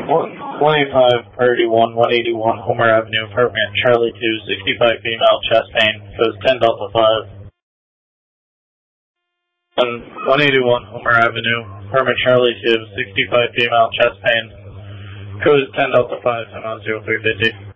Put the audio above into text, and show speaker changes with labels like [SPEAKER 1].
[SPEAKER 1] 185 Priority 1, 181 Homer Avenue, apartment Charlie 2, 65 female, chest pain, goes 10 Delta 5. 181 Homer Avenue, apartment Charlie 2, 65 female, chest pain, code 10 Delta 5, 0350.